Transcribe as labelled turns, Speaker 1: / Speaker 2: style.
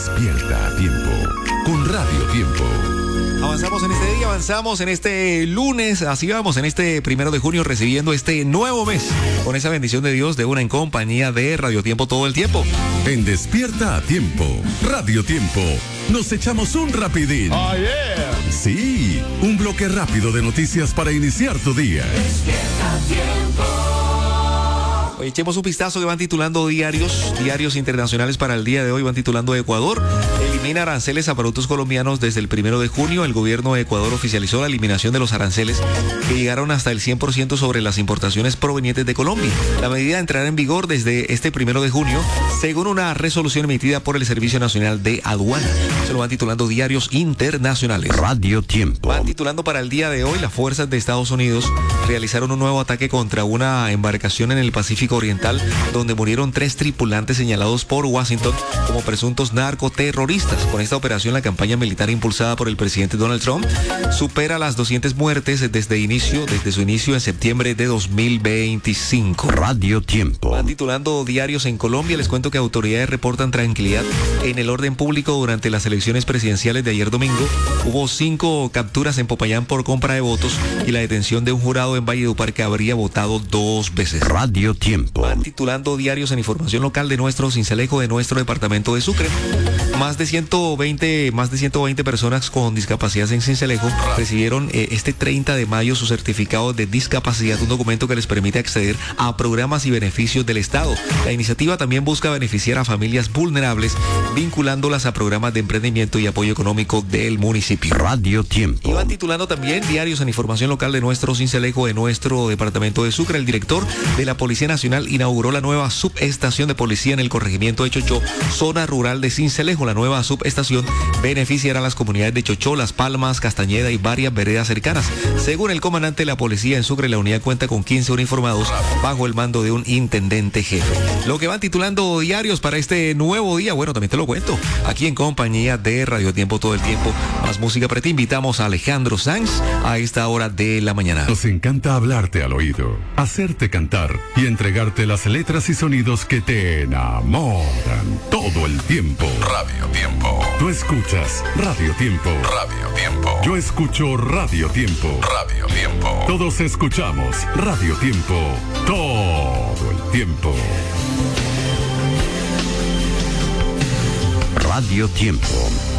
Speaker 1: Despierta a tiempo con Radio Tiempo.
Speaker 2: Avanzamos en este día, avanzamos en este lunes, así vamos en este 1 de junio recibiendo este nuevo mes con esa bendición de Dios de una en compañía de Radio Tiempo todo el tiempo.
Speaker 1: En Despierta a Tiempo, Radio Tiempo, nos echamos un rapidín.
Speaker 3: Oh, yeah.
Speaker 1: Sí, un bloque rápido de noticias para iniciar tu día.
Speaker 4: Despierta a Tiempo.
Speaker 2: Hoy echemos un vistazo que van titulando diarios internacionales para el día de hoy. Van titulando: Ecuador elimina aranceles a productos colombianos desde el 1 de junio. El gobierno de Ecuador oficializó la eliminación de los aranceles que llegaron hasta el 100% sobre las importaciones provenientes de Colombia. La medida entrará en vigor desde este 1 de junio, según una resolución emitida por el Servicio Nacional de Aduana. Se lo van titulando diarios internacionales.
Speaker 1: Radio Tiempo.
Speaker 2: Van titulando para el día de hoy: las fuerzas de Estados Unidos realizaron un nuevo ataque contra una embarcación en el Pacífico Oriental, donde murieron 3 tripulantes señalados por Washington como presuntos narcoterroristas. Con esta operación, la campaña militar impulsada por el presidente Donald Trump supera las 200 muertes desde su inicio en septiembre de 2025.
Speaker 1: Radio Tiempo.
Speaker 2: Van titulando diarios en Colombia. Les cuento que autoridades reportan tranquilidad en el orden público durante las elecciones presidenciales de ayer domingo. Hubo 5 capturas en Popayán por compra de votos y la detención de un jurado en Valledupar que habría votado 2 veces.
Speaker 1: Radio Tiempo.
Speaker 2: Van titulando diarios en información local de nuestro Sincelejo, de nuestro departamento de Sucre. Más de 120 personas con discapacidad en Sincelejo recibieron este 30 de mayo su certificado de discapacidad, un documento que les permite acceder a programas y beneficios del Estado. La iniciativa también busca beneficiar a familias vulnerables, vinculándolas a programas de emprendimiento y apoyo económico del municipio.
Speaker 1: Radio Tiempo.
Speaker 2: Y van titulando también diarios en información local de nuestro Sincelejo, de nuestro departamento de Sucre. El director de la Policía Nacional inauguró la nueva subestación de policía en el corregimiento de Chochó, zona rural de Sincelejo. La nueva subestación beneficiará a las comunidades de Chochó, Las Palmas, Castañeda y varias veredas cercanas. Según el comandante de la policía en Sucre, la unidad cuenta con 15 uniformados bajo el mando de un intendente jefe. Lo que van titulando diarios para este nuevo día, bueno, también te lo cuento aquí en compañía de Radio Tiempo todo el tiempo. Más música para ti. Invitamos a Alejandro Sanz a esta hora de la mañana.
Speaker 1: Nos encanta hablarte al oído, hacerte cantar y entregarte las letras y sonidos que te enamoran todo el tiempo.
Speaker 5: Radio Tiempo.
Speaker 1: Tú escuchas Radio Tiempo.
Speaker 5: Radio Tiempo.
Speaker 1: Yo escucho Radio Tiempo.
Speaker 5: Radio Tiempo.
Speaker 1: Todos escuchamos Radio Tiempo todo el tiempo. Radio Tiempo.